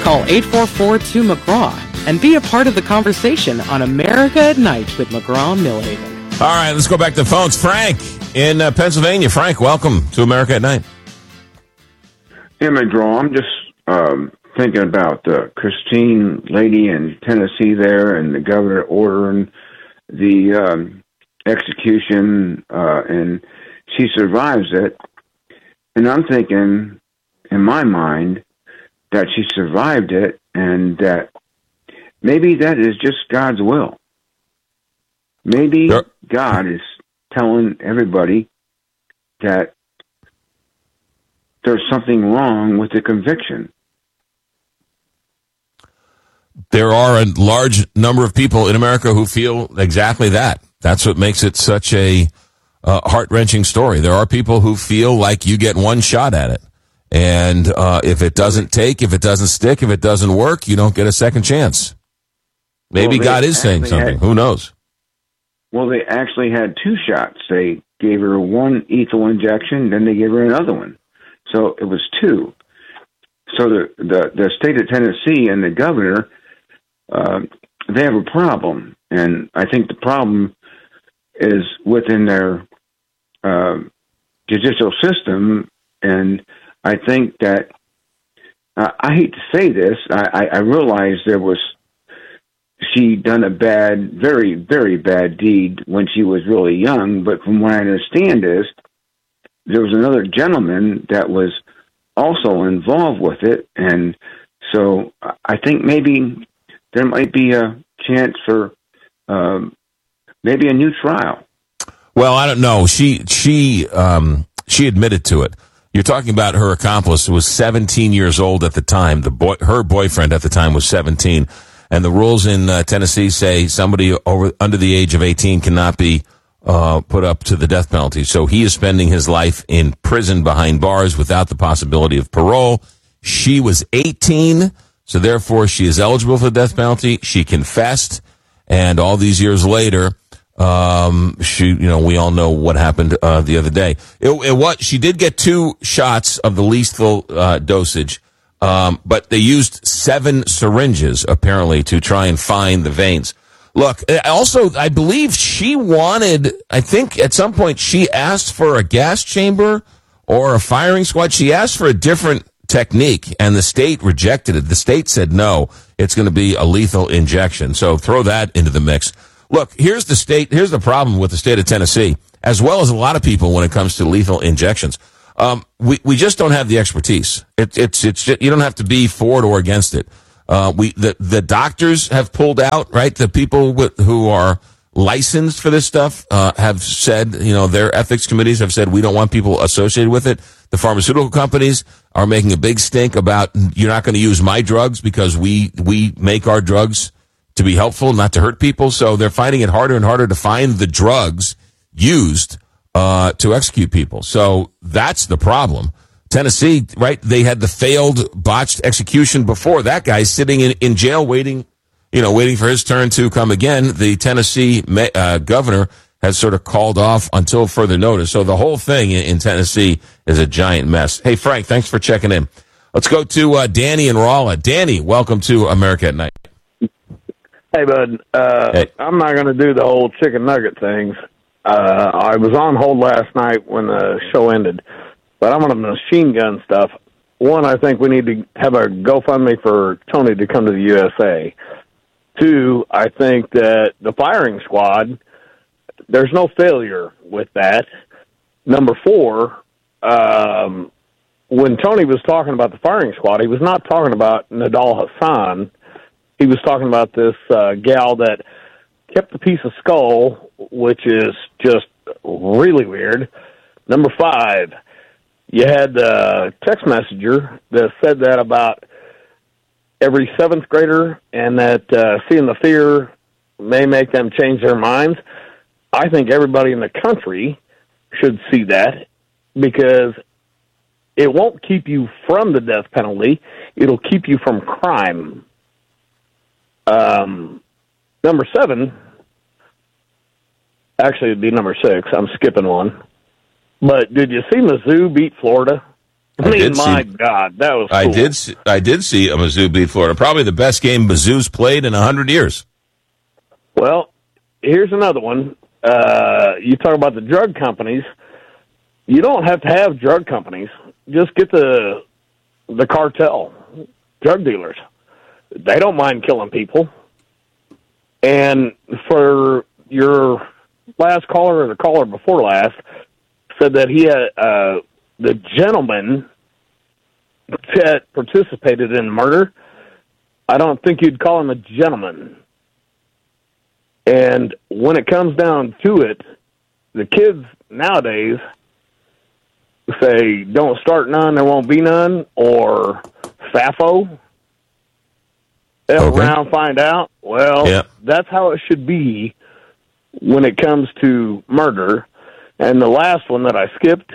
Call 844-2-McGraw and be a part of the conversation on America at Night with McGraw-Millhaven. All right, let's go back to the phones. Frank in Pennsylvania. Frank, welcome to America at Night. Yeah, McGraw, I'm just thinking about the Christine lady in Tennessee there and the governor ordering the execution, and she survives it. And I'm thinking, in my mind, that she survived it and that maybe that is just God's will. Maybe God is telling everybody that there's something wrong with the conviction. There are a large number of people in America who feel exactly that. That's what makes it such a heart-wrenching story. There are people who feel like you get one shot at it. And if it doesn't take, if it doesn't stick, if it doesn't work, you don't get a second chance. Maybe God is saying something. Who knows? Well, they actually had two shots. They gave her one lethal injection, then they gave her another one. So it was two. So the state of Tennessee and the governor, they have a problem. And I think the problem is within their judicial system. And I think that, I hate to say this, I realize she done a bad, very, very bad deed when she was really young, but from what I understand is, there was another gentleman that was also involved with it, and so I think maybe there might be a chance for maybe a new trial. Well, I don't know. She admitted to it. You're talking about her accomplice who was 17 years old at the time. Her boyfriend at the time was 17. And the rules in Tennessee say somebody under the age of 18 cannot be put up to the death penalty. So he is spending his life in prison behind bars without the possibility of parole. She was 18, so therefore she is eligible for the death penalty. She confessed, and all these years later, we all know what happened the other day. She did get 2 shots of the lethal dosage. But they used 7 syringes, apparently, to try and find the veins. Look, also, I believe I think at some point she asked for a gas chamber or a firing squad. She asked for a different technique, and the state rejected it. The state said, no, it's going to be a lethal injection. So throw that into the mix. Look, here's the problem with the state of Tennessee, as well as a lot of people when it comes to lethal injections. We just don't have the expertise. It's you don't have to be for it or against it. The doctors have pulled out, right? The people who are licensed for this stuff, have said, their ethics committees have said, we don't want people associated with it. The pharmaceutical companies are making a big stink about, you're not going to use my drugs because we make our drugs to be helpful, not to hurt people. So they're finding it harder and harder to find the drugs used to execute people. So that's the problem. Tennessee, right? They had the failed botched execution before. That guy's sitting in jail waiting for his turn to come again. The Tennessee governor has sort of called off until further notice. So the whole thing in Tennessee is a giant mess. Hey, Frank, thanks for checking in. Let's go to Danny in Rolla. Danny, welcome to America at Night. Hey, bud. Hey. I'm not going to do the whole chicken nugget things. I was on hold last night when the show ended, but I'm on the machine gun stuff. One, I think we need to have a GoFundMe for Tony to come to the USA. 2, I think that the firing squad, there's no failure with that. Number 4, when Tony was talking about the firing squad, he was not talking about Nadal Hassan. He was talking about this gal that kept the piece of skull, which is just really weird. Number 5, you had the text messenger that said that about every 7th grader and that seeing the fear may make them change their minds. I think everybody in the country should see that because it won't keep you from the death penalty. It'll keep you from crime. Number 7, actually it'd be number 6. I'm skipping one. But did you see Mizzou beat Florida? My God, that was cool. I did see a Mizzou beat Florida. Probably the best game Mizzou's played in 100 years. Well, here's another one. You talk about the drug companies. You don't have to have drug companies. Just get the cartel, drug dealers. They don't mind killing people. And for your last caller or the caller before last said that he had the gentleman that participated in murder. I don't think you'd call him a gentleman. And when it comes down to it, the kids nowadays say, don't start none, there won't be none, or FAFO. Around, find out. Well, That's how it should be when it comes to murder. And the last one that I skipped,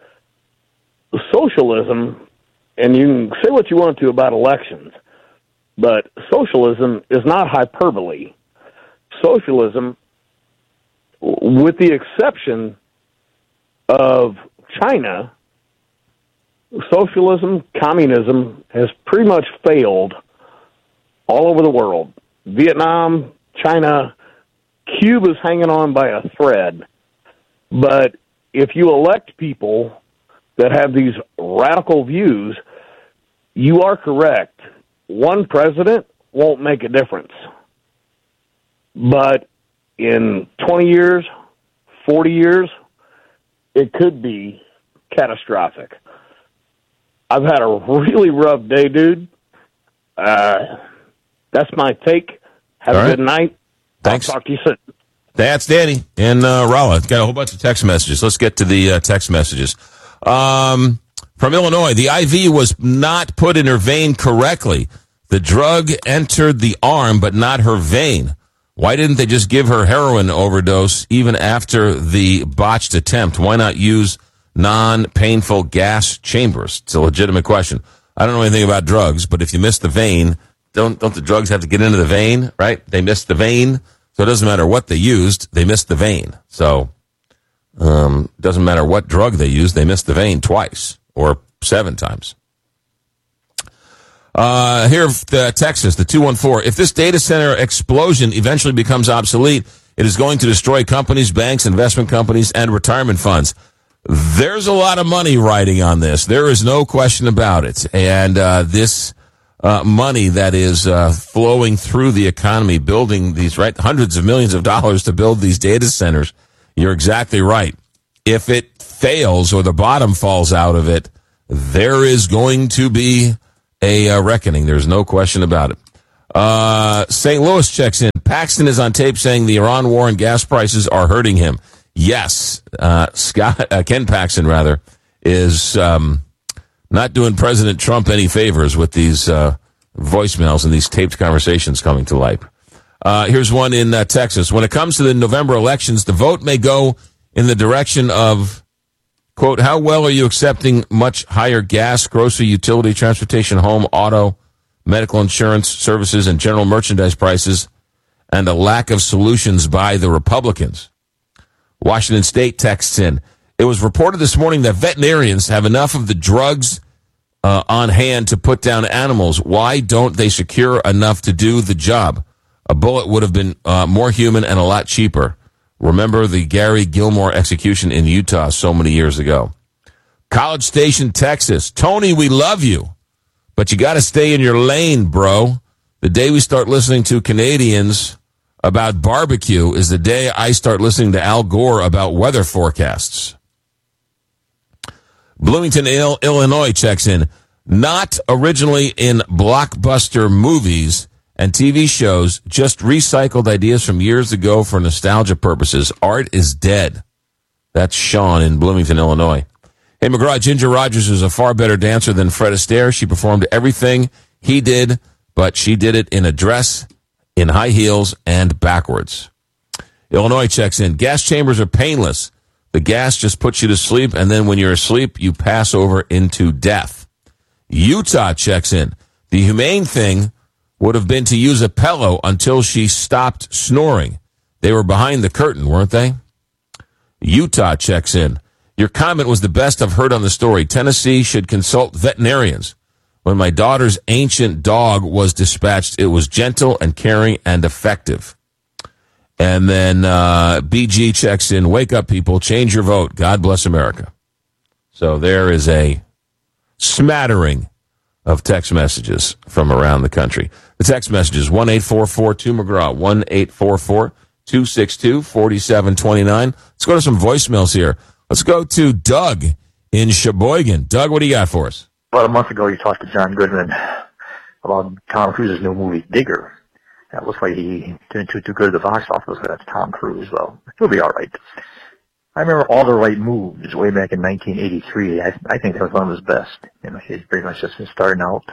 socialism, and you can say what you want to about elections, but socialism is not hyperbole. Socialism, with the exception of China, socialism, communism has pretty much failed all over the world. Vietnam, China, Cuba's hanging on by a thread. But if you elect people that have these radical views, you are correct. One president won't make a difference. But in 20 years, 40 years, it could be catastrophic. I've had a really rough day, dude. That's my take. Have a good night. Thanks. I'll talk to you soon. That's Danny in Rolla. Got a whole bunch of text messages. Let's get to the text messages. From Illinois, the IV was not put in her vein correctly. The drug entered the arm, but not her vein. Why didn't they just give her heroin overdose even after the botched attempt? Why not use non-painful gas chambers? It's a legitimate question. I don't know anything about drugs, but if you miss the vein, don't the drugs have to get into the vein, right? They missed the vein, so it doesn't matter what they used, they missed the vein. So it doesn't matter what drug they used, they missed the vein twice or 7 times. Here, Texas, the 214. If this data center explosion eventually becomes obsolete, it is going to destroy companies, banks, investment companies, and retirement funds. There's a lot of money riding on this. There is no question about it. And this money that is flowing through the economy, building these, right, hundreds of millions of dollars to build these data centers, you're exactly right. If it fails or the bottom falls out of it, there is going to be a reckoning. There's no question about it. St. Louis checks in. Paxton is on tape saying the Iran war and gas prices are hurting him. Yes, Ken Paxton, rather, is not doing President Trump any favors with these voicemails and these taped conversations coming to light. Here's one in Texas. When it comes to the November elections, the vote may go in the direction of, quote, how well are you accepting much higher gas, grocery, utility, transportation, home, auto, medical insurance, services, and general merchandise prices, and a lack of solutions by the Republicans? Washington State texts in. It was reported this morning that veterinarians have enough of the drugs on hand to put down animals. Why don't they secure enough to do the job? A bullet would have been more human and a lot cheaper. Remember the Gary Gilmore execution in Utah so many years ago. College Station, Texas. Tony, we love you, but you got to stay in your lane, bro. The day we start listening to Canadians about barbecue is the day I start listening to Al Gore about weather forecasts. Bloomington, Illinois checks in. Not originally in blockbuster movies and TV shows, just recycled ideas from years ago for nostalgia purposes. Art is dead. That's Sean in Bloomington, Illinois. Hey, McGraw, Ginger Rogers is a far better dancer than Fred Astaire. She performed everything he did, but she did it in a dress, in high heels, and backwards. Illinois checks in. Gas chambers are painless. The gas just puts you to sleep, and then when you're asleep, you pass over into death. Utah checks in. The humane thing would have been to use a pillow until she stopped snoring. They were behind the curtain, weren't they? Utah checks in. Your comment was the best I've heard on the story. Tennessee should consult veterinarians. When my daughter's ancient dog was dispatched, it was gentle and caring and effective. And then BG checks in, wake up, people, change your vote. God bless America. So there is a smattering of text messages from around the country. The text messages, 1-844-2-McGraw, 1-844-262-4729. Let's go to some voicemails here. Let's go to Doug in Sheboygan. Doug, what do you got for us? About a month ago, you talked to John Goodman about Tom Cruise's new movie, Digger. It looks like he didn't do too good at the box office, but that's Tom Cruise. Well, he'll be all right. I remember All the Right Moves way back in 1983. I think that was one of his best. You know, he's pretty much just been starting out.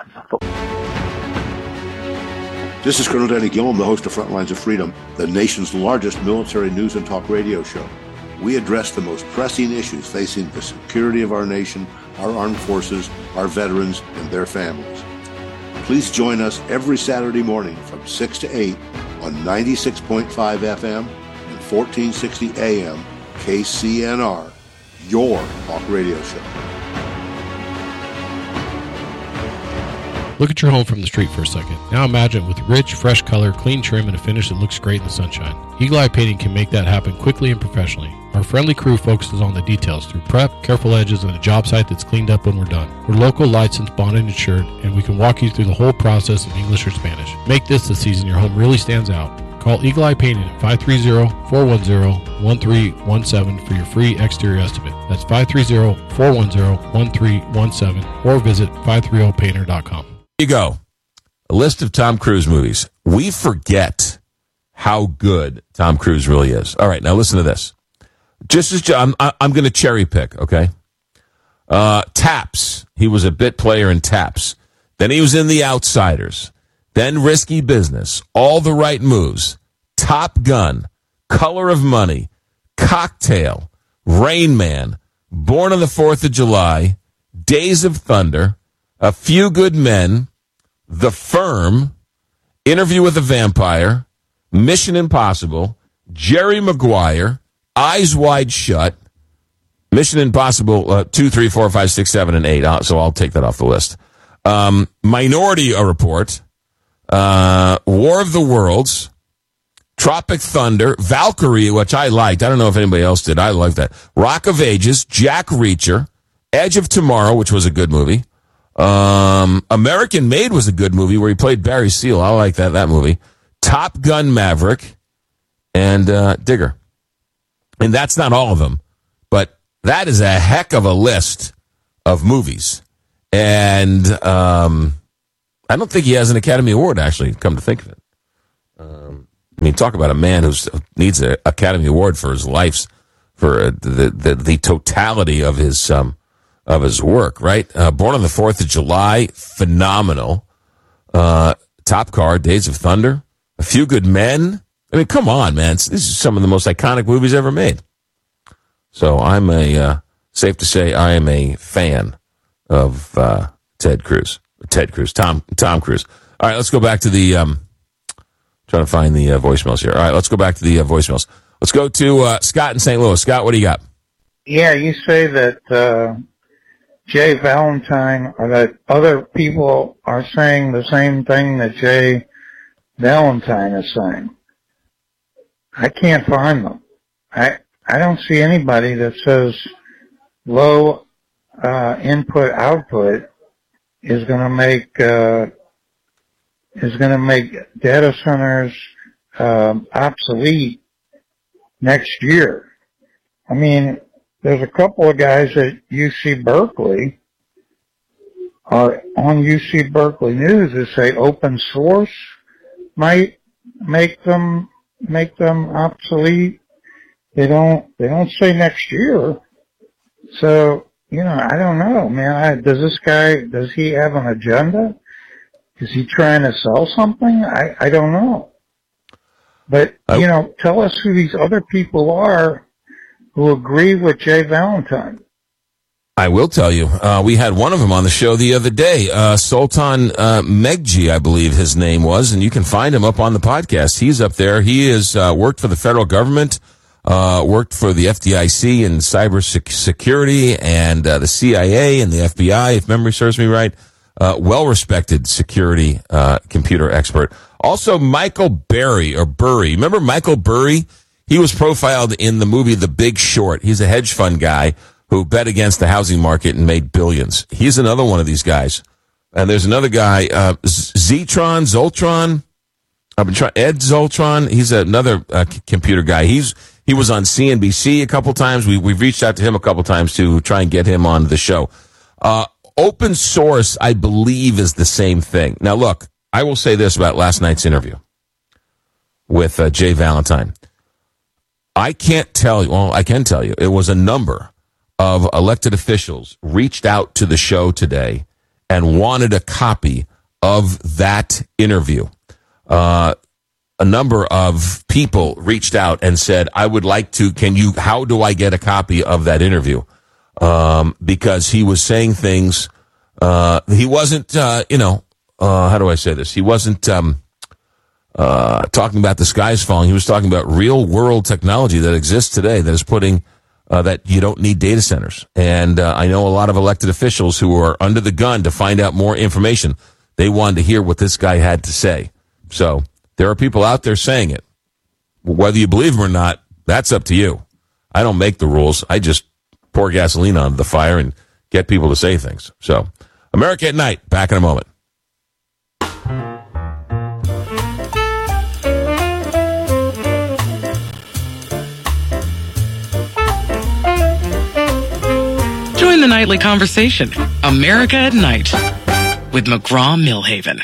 This is Colonel Danny Gillum, the host of Frontlines of Freedom, the nation's largest military news and talk radio show. We address the most pressing issues facing the security of our nation, our armed forces, our veterans, and their families. Please join us every Saturday morning from 6 to 8 on 96.5 FM and 1460 AM KCNR, your talk radio show. Look at your home from the street for a second. Now imagine with rich, fresh color, clean trim, and a finish that looks great in the sunshine. Eagle Eye Painting can make that happen quickly and professionally. Our friendly crew focuses on the details through prep, careful edges, and a job site that's cleaned up when we're done. We're local, licensed, bonded, and insured, and we can walk you through the whole process in English or Spanish. Make this the season your home really stands out. Call Eagle Eye Painting at 530-410-1317 for your free exterior estimate. That's 530-410-1317 or visit 530painter.com. Here you go. A list of Tom Cruise movies. We forget how good Tom Cruise really is. All right, now listen to this. Just as I'm going to cherry pick, okay? Taps. He was a bit player in Taps. Then he was in The Outsiders. Then Risky Business. All the Right Moves. Top Gun. Color of Money. Cocktail. Rain Man. Born on the 4th of July. Days of Thunder. A Few Good Men. The Firm. Interview with a Vampire. Mission Impossible. Jerry Maguire. Eyes Wide Shut, Mission Impossible 2, 3, 4, 5, 6, 7, and 8. So I'll take that off the list. Minority Report, War of the Worlds, Tropic Thunder, Valkyrie, which I liked. I don't know if anybody else did. I liked that. Rock of Ages, Jack Reacher, Edge of Tomorrow, which was a good movie. American Made was a good movie where he played Barry Seal. I like that movie. Top Gun Maverick, and Digger. And that's not all of them, but that is a heck of a list of movies. And I don't think he has an Academy Award, actually, come to think of it. I mean, talk about a man who needs an Academy Award for his life, for the totality of his work, right? Born on the 4th of July, phenomenal. Top Car, Days of Thunder, A Few Good Men. I mean, come on, man. This is some of the most iconic movies ever made. So I'm safe to say I am a fan of Tom Cruise. All right, let's go back to the, trying to find the voicemails here. All right, let's go back to the voicemails. Let's go to Scott in St. Louis. Scott, what do you got? Yeah, you say that Jay Valentine, or that other people are saying the same thing that Jay Valentine is saying. I can't find them. I don't see anybody that says low input output is going to make data centers obsolete next year. I mean, there's a couple of guys at UC Berkeley or on UC Berkeley News that say open source might make them obsolete. They don't say next year. So, I don't know, man. Does he have an agenda? Is he trying to sell something? I don't know. But, tell us who these other people are who agree with Jay Valentine. I will tell you. We had one of them on the show the other day. Sultan Megji, I believe his name was, and you can find him up on the podcast. He's up there. He has worked for the federal government. worked for the FDIC and cybersecurity and the CIA and the FBI, if memory serves me right. Well-respected security computer expert. Also, Michael Burry. Remember Michael Burry? He was profiled in the movie The Big Short. He's a hedge fund guy who bet against the housing market and made billions. He's another one of these guys. And there's another guy, Zoltron. I've been trying, Ed Zoltron. He's another computer guy. He was on CNBC a couple times. We've reached out to him a couple times to try and get him on the show. Open source, I believe, is the same thing. Now, look, I will say this about last night's interview with Jay Valentine. I can tell you, it was a number of elected officials reached out to the show today and wanted a copy of that interview. A number of people reached out and said, I would like to, how do I get a copy of that interview? Because he was saying things, he wasn't, how do I say this? He wasn't, talking about the skies falling. He was talking about real world technology that exists today that is putting, that you don't need data centers. And, I know a lot of elected officials who are under the gun to find out more information. They wanted to hear what this guy had to say. So there are people out there saying it. Whether you believe them or not, that's up to you. I don't make the rules. I just pour gasoline on the fire and get people to say things. So, America at Night, back in a moment. Join the nightly conversation, America at Night, with McGraw-Milhaven.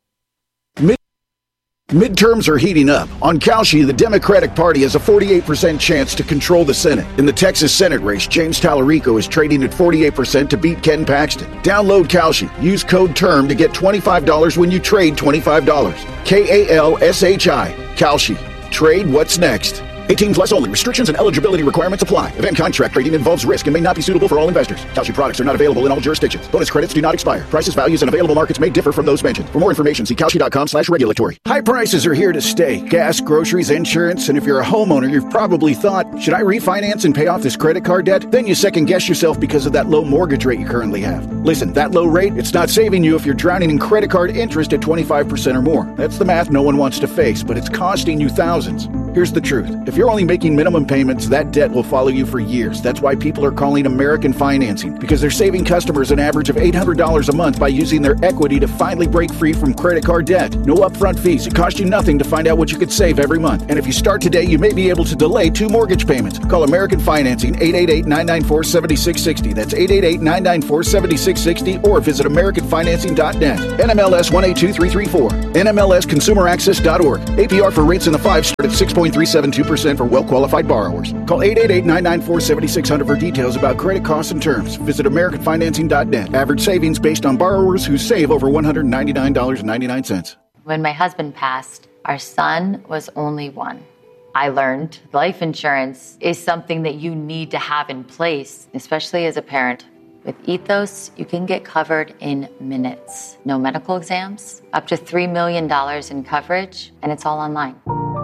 Midterms are heating up. On Kalshi, the Democratic Party has a 48% chance to control the Senate. In the Texas Senate race, James Tallarico is trading at 48% to beat Ken Paxton. Download Kalshi. Use code TERM to get $25 when you trade $25. Kalshi. Kalshi. Trade what's next. 18 plus only. Restrictions and eligibility requirements apply. Event contract trading involves risk and may not be suitable for all investors. Kalshi products are not available in all jurisdictions. Bonus credits do not expire. Prices, values, and available markets may differ from those mentioned. For more information, see Kalshi.com/regulatory. High prices are here to stay. Gas, groceries, insurance, and if you're a homeowner, you've probably thought, should I refinance and pay off this credit card debt? Then you second guess yourself because of that low mortgage rate you currently have. Listen, that low rate, it's not saving you if you're drowning in credit card interest at 25% or more. That's the math no one wants to face, but it's costing you thousands. Here's the truth. If you're only making minimum payments, that debt will follow you for years. That's why people are calling American Financing, because they're saving customers an average of $800 a month by using their equity to finally break free from credit card debt. No upfront fees. It costs you nothing to find out what you could save every month. And if you start today, you may be able to delay 2 mortgage payments. Call American Financing, 888-994-7660. That's 888-994-7660, or visit AmericanFinancing.net. NMLS 182334. NMLSConsumerAccess.org. APR for rates in the 5 start at 6.372% for well-qualified borrowers. Call 888-994-7600 for details about credit costs and terms. Visit AmericanFinancing.net. Average savings based on borrowers who save over $199.99. When my husband passed, our son was only 1. I learned life insurance is something that you need to have in place, especially as a parent. With Ethos, you can get covered in minutes. No medical exams, up to $3 million in coverage, and it's all online.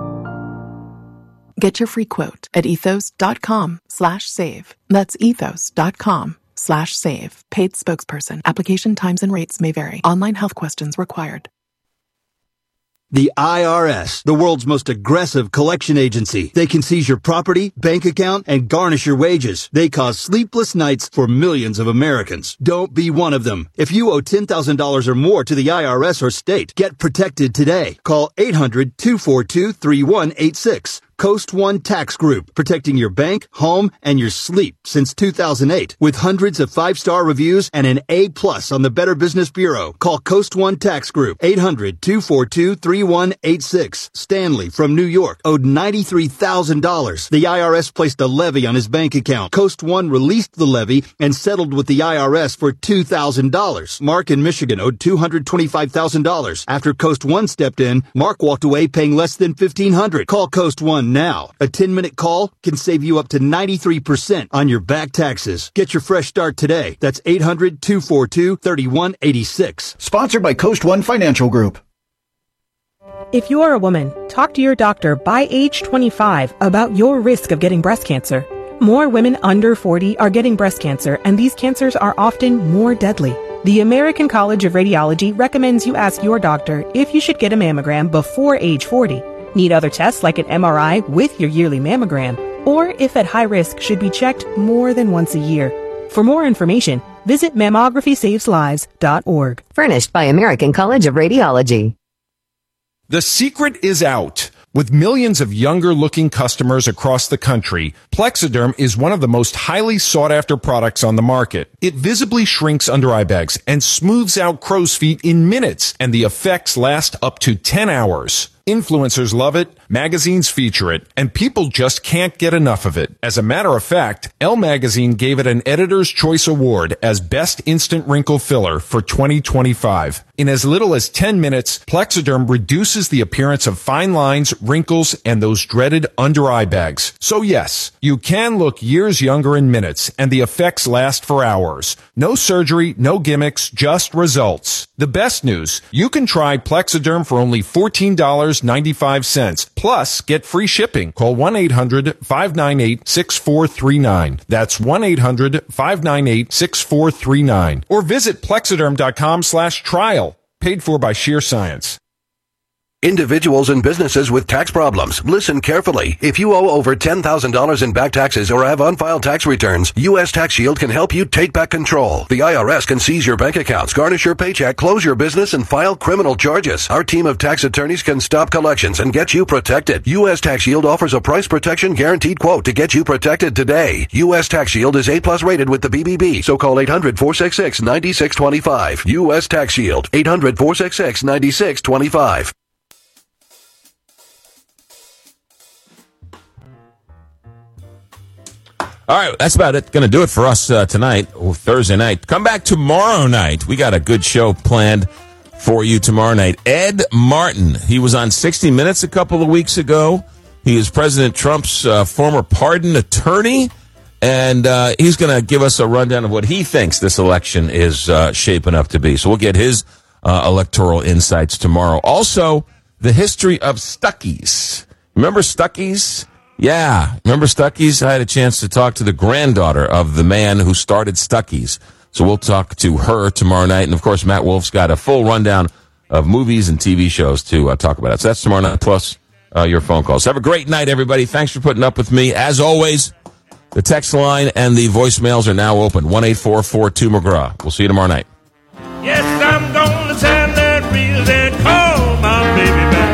Get your free quote at ethos.com/save. That's ethos.com/save. Paid spokesperson. Application times and rates may vary. Online health questions required. The IRS, the world's most aggressive collection agency. They can seize your property, bank account, and garnish your wages. They cause sleepless nights for millions of Americans. Don't be one of them. If you owe $10,000 or more to the IRS or state, get protected today. Call 800-242-3186. Coast One Tax Group, protecting your bank, home, and your sleep since 2008. With hundreds of 5-star reviews and an A+ on the Better Business Bureau. Call Coast One Tax Group, 800-242-3186. Stanley from New York owed $93,000. The IRS placed a levy on his bank account. Coast One released the levy and settled with the IRS for $2,000. Mark in Michigan owed $225,000. After Coast One stepped in, Mark walked away paying less than $1,500. Call Coast One now. A 10-minute call can save you up to 93% on your back taxes. Get your fresh start today. That's 800-242-3186. Sponsored by Coast One Financial Group. If you're a woman, talk to your doctor by age 25 about your risk of getting breast cancer. More women under 40 are getting breast cancer, and these cancers are often more deadly. The American College of Radiology recommends you ask your doctor if you should get a mammogram before age 40, need other tests like an MRI with your yearly mammogram, or if at high risk should be checked more than once a year. For more information, visit mammography-saves-lives.org. Furnished by American College of Radiology. The secret is out. With millions of younger-looking customers across the country, Plexiderm is one of the most highly sought-after products on the market. It visibly shrinks under eye bags and smooths out crow's feet in minutes, and the effects last up to 10 hours. Influencers love it, magazines feature it, and people just can't get enough of it. As a matter of fact, Elle Magazine gave it an Editor's Choice Award as Best Instant Wrinkle Filler for 2025. In as little as 10 minutes, Plexiderm reduces the appearance of fine lines, wrinkles, and those dreaded under-eye bags. So yes, you can look years younger in minutes, and the effects last for hours. No surgery, no gimmicks, just results. The best news, you can try Plexiderm for only $14.95. Plus, get free shipping. Call 1-800-598-6439. That's 1-800-598-6439. Or visit Plexiderm.com/trial. Paid for by Sheer Science. Individuals and businesses with tax problems, listen carefully. If you owe over $10,000 in back taxes or have unfiled tax returns, U.S. Tax Shield can help you take back control. The IRS can seize your bank accounts, garnish your paycheck, close your business, and file criminal charges. Our team of tax attorneys can stop collections and get you protected. U.S. Tax Shield offers a price protection guaranteed quote to get you protected today. U.S. Tax Shield is A+ rated with the BBB, so call 800-466-9625. U.S. Tax Shield, 800-466-9625. All right, that's about it. Going to do it for us tonight, Thursday night. Come back tomorrow night. We got a good show planned for you tomorrow night. Ed Martin, he was on 60 Minutes a couple of weeks ago. He is President Trump's former pardon attorney, and he's going to give us a rundown of what he thinks this election is shaping up to be. So we'll get his electoral insights tomorrow. Also, the history of Stuckey's. Remember Stuckey's? Yeah, remember Stuckey's? I had a chance to talk to the granddaughter of the man who started Stuckey's. So we'll talk to her tomorrow night. And, of course, Matt Wolf's got a full rundown of movies and TV shows to talk about it. So that's tomorrow night, plus your phone calls. Have a great night, everybody. Thanks for putting up with me. As always, the text line and the voicemails are now open. 1-844-2-McGraw. We'll see you tomorrow night. Yes, I'm going to send that reel and call my baby back.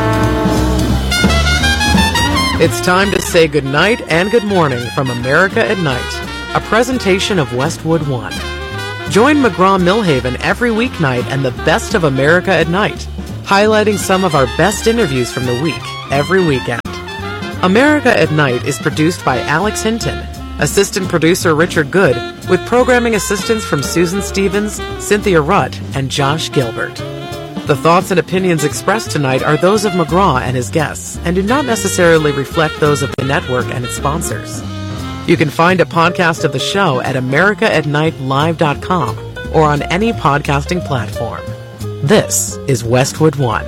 It's time to say good night and good morning from America at Night, a presentation of Westwood One. Join McGraw-Milhaven every weeknight and the best of America at Night, highlighting some of our best interviews from the week every weekend. America at Night is produced by Alex Hinton, assistant producer Richard Good, with programming assistance from Susan Stevens, Cynthia Rutt, and Josh Gilbert. The thoughts and opinions expressed tonight are those of McGraw and his guests and do not necessarily reflect those of the network and its sponsors. You can find a podcast of the show at americaatnightlive.com or on any podcasting platform. This is Westwood One.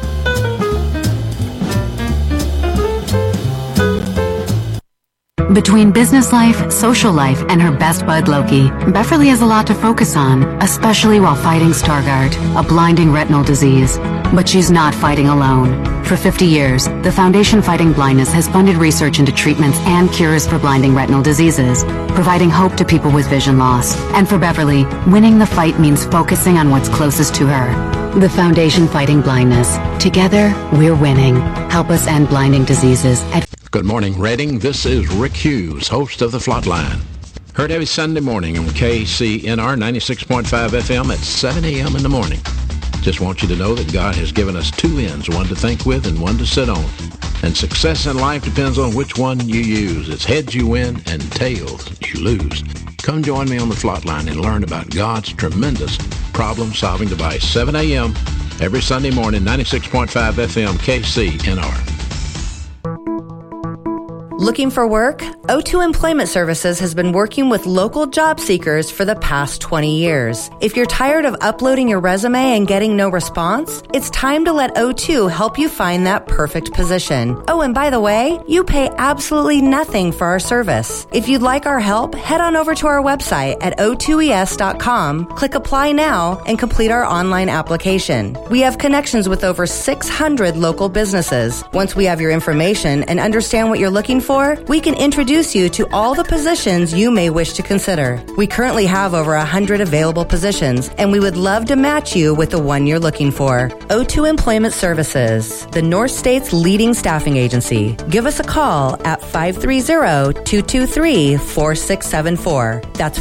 Between business life, social life, and her best bud Loki, Beverly has a lot to focus on, especially while fighting Stargardt, a blinding retinal disease. But she's not fighting alone. For 50 years, the Foundation Fighting Blindness has funded research into treatments and cures for blinding retinal diseases, providing hope to people with vision loss. And for Beverly, winning the fight means focusing on what's closest to her. The Foundation Fighting Blindness. Together, we're winning. Help us end blinding diseases at Good morning, Reading. This is Rick Hughes, host of The Flatline. Heard every Sunday morning on KCNR 96.5 FM at 7 a.m. in the morning. Just want you to know that God has given us two ends, one to think with and one to sit on. And success in life depends on which one you use. It's heads you win and tails you lose. Come join me on The Flatline and learn about God's tremendous problem-solving device. 7 a.m. every Sunday morning, 96.5 FM, KCNR. Looking for work? O2 Employment Services has been working with local job seekers for the past 20 years. If you're tired of uploading your resume and getting no response, it's time to let O2 help you find that perfect position. Oh, and by the way, you pay absolutely nothing for our service. If you'd like our help, head on over to our website at o2es.com, click Apply Now, and complete our online application. We have connections with over 600 local businesses. Once we have your information and understand what you're looking for, we can introduce you to all the positions you may wish to consider. We currently have over 100 available positions, and we would love to match you with the one you're looking for. O2 Employment Services, the North State's leading staffing agency. Give us a call at 530-223-4674. That's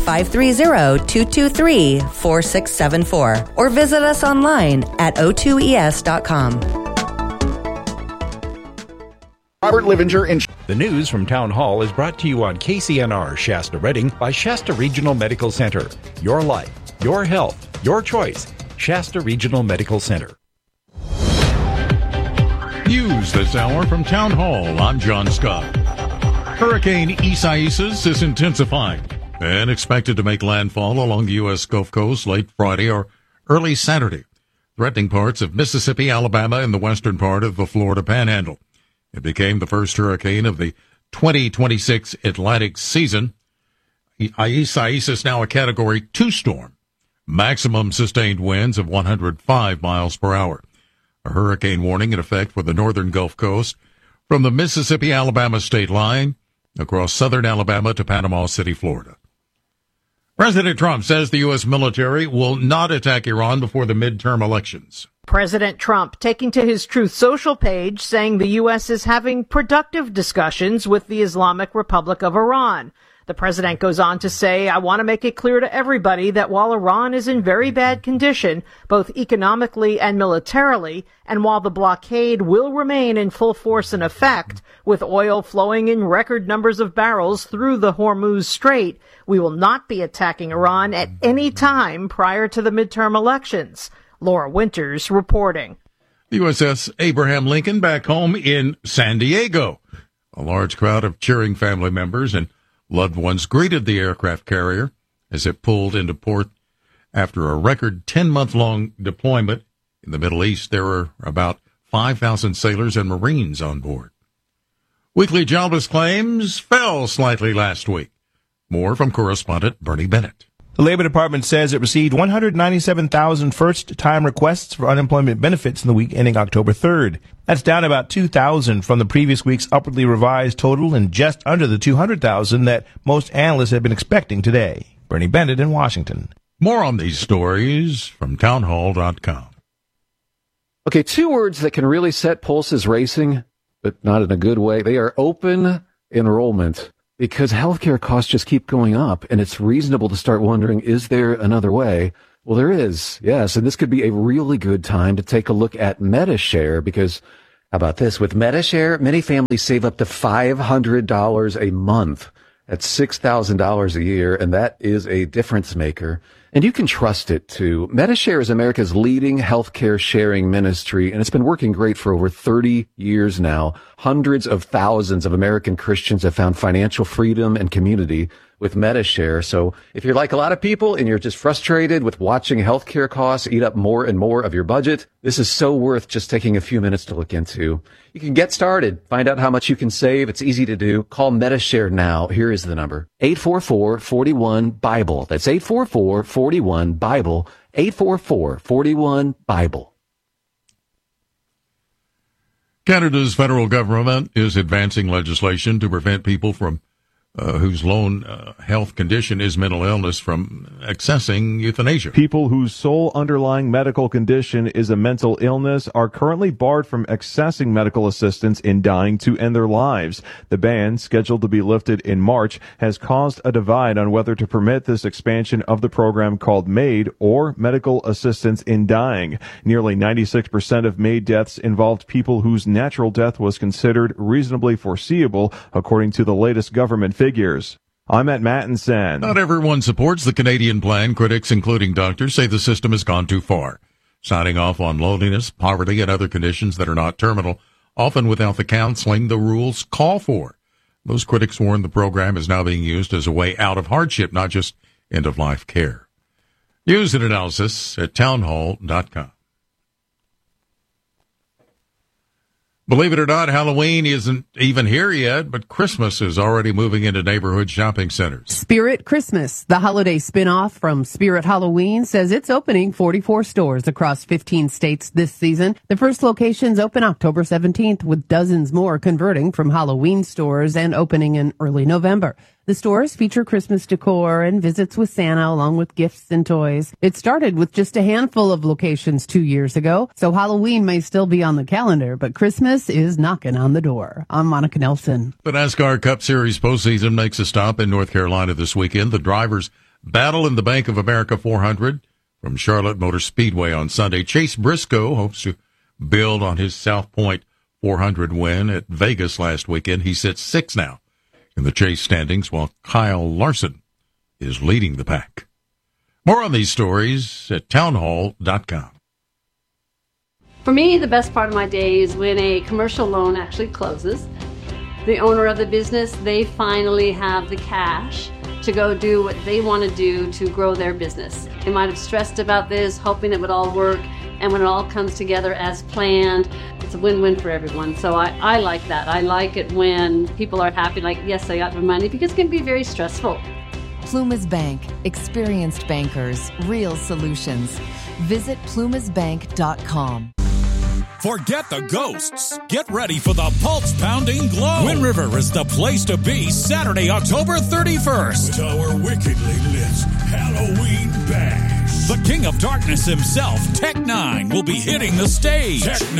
530-223-4674. Or visit us online at o2es.com. Robert Livinger in The news from Town Hall is brought to you on KCNR Shasta Redding by Shasta Regional Medical Center. Your life, your health, your choice. Shasta Regional Medical Center. News this hour from Town Hall. I'm John Scott. Hurricane Isaias is intensifying and expected to make landfall along the U.S. Gulf Coast late Friday or early Saturday, threatening parts of Mississippi, Alabama, and the western part of the Florida Panhandle. It became the first hurricane of the 2026 Atlantic season. Isaias is now a Category 2 storm, maximum sustained winds of 105 miles per hour. A hurricane warning in effect for the northern Gulf Coast from the Mississippi-Alabama state line across southern Alabama to Panama City, Florida. President Trump says the U.S. military will not attack Iran before the midterm elections. President Trump taking to his Truth Social page saying the U.S. is having productive discussions with the Islamic Republic of Iran. The president goes on to say, I want to make it clear to everybody that while Iran is in very bad condition, both economically and militarily, and while the blockade will remain in full force and effect, with oil flowing in record numbers of barrels through the Hormuz Strait, we will not be attacking Iran at any time prior to the midterm elections. Laura Winters reporting. The USS Abraham Lincoln back home in San Diego. A large crowd of cheering family members and loved ones greeted the aircraft carrier as it pulled into port after a record 10-month-long deployment in the Middle East. There were about 5,000 sailors and Marines on board. Weekly jobless claims fell slightly last week. More from correspondent Bernie Bennett. The Labor Department says it received 197,000 first-time requests for unemployment benefits in the week ending October 3rd. That's down about 2,000 from the previous week's upwardly revised total and just under the 200,000 that most analysts had been expecting today. Bernie Bennett in Washington. More on these stories from townhall.com. Okay, two words that can really set pulses racing, but not in a good way. They are open enrollment. Because healthcare costs just keep going up, and it's reasonable to start wondering, is there another way? Well, there is, yes, and this could be a really good time to take a look at Medi-Share, because, how about this? With Medi-Share, many families save up to $500 a month. That's $6,000 a year, and that is a difference maker. And you can trust it, too. Medi-Share is America's leading healthcare sharing ministry, and it's been working great for over 30 years now. Hundreds of thousands of American Christians have found financial freedom and community with Medi-Share. So if you're like a lot of people and you're just frustrated with watching healthcare costs eat up more and more of your budget, this is so worth just taking a few minutes to look into. You can get started. Find out how much you can save. It's easy to do. Call Medi-Share now. Here is the number. 844-41-BIBLE. That's 844-41-BIBLE. 844-41-BIBLE. Canada's federal government is advancing legislation to prevent people from whose lone health condition is mental illness from accessing euthanasia. People whose sole underlying medical condition is a mental illness are currently barred from accessing medical assistance in dying to end their lives. The ban, scheduled to be lifted in March, has caused a divide on whether to permit this expansion of the program called MAID, or Medical Assistance in Dying. Nearly 96% of MAID deaths involved people whose natural death was considered reasonably foreseeable, according to the latest government figures. I'm at Mattinson. Not everyone supports the Canadian plan. Critics, including doctors, say the system has gone too far, signing off on loneliness, poverty, and other conditions that are not terminal, often without the counseling the rules call for. Most critics warn the program is now being used as a way out of hardship, not just end-of-life care. News and analysis at townhall.com. Believe it or not, Halloween isn't even here yet, but Christmas is already moving into neighborhood shopping centers. Spirit Christmas, the holiday spinoff from Spirit Halloween, says it's opening 44 stores across 15 states this season. The first locations open October 17th, with dozens more converting from Halloween stores and opening in early November. The stores feature Christmas decor and visits with Santa along with gifts and toys. It started with just a handful of locations 2 years ago, so Halloween may still be on the calendar, but Christmas is knocking on the door. I'm Monica Nelson. The NASCAR Cup Series postseason makes a stop in North Carolina this weekend. The drivers battle in the Bank of America 400 from Charlotte Motor Speedway on Sunday. Chase Briscoe hopes to build on his South Point 400 win at Vegas last weekend. He sits 6th now in the chase standings, while Kyle Larson is leading the pack. More on these stories at townhall.com. For me, the best part of my day is when a commercial loan actually closes. The owner of the business, they finally have the cash to go do what they want to do to grow their business. They might have stressed about this, hoping it would all work, and when it all comes together as planned, it's a win-win for everyone. So I like that. I like it when people are happy, like, yes, I got my money, because it can be very stressful. Plumas Bank. Experienced bankers. Real solutions. Visit plumasbank.com. Forget the ghosts. Get ready for the pulse-pounding glow. Wind River is the place to be Saturday, October 31st. With our wickedly lit Halloween bash. The King of Darkness himself, Tech Nine, will be hitting the stage.